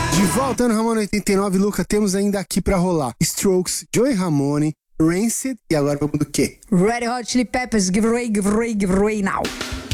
De volta no Ramone 89, Luca, temos ainda aqui pra rolar Strokes, Joey Ramone, Rancid e agora vamos do quê? Red Hot Chili Peppers, Give Away, Give Away, Give Away Now.